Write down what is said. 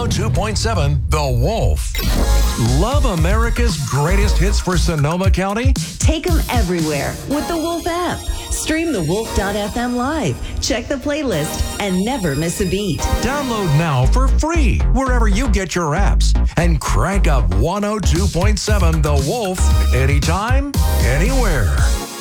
102.7 The Wolf. Love America's greatest hits for Sonoma County? Take them everywhere with the Wolf app. Stream the Wolf.fm live, check the playlist, and never miss a beat. Download now for free wherever you get your apps and crank up 102.7 The Wolf anytime, anywhere.